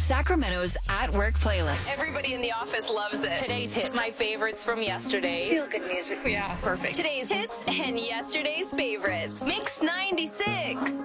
Sacramento's At Work playlist. Everybody in the office loves it. Today's hit, my favorites from yesterday. Feel good music. Yeah, perfect. Today's hits and yesterday's favorites. Mix 96.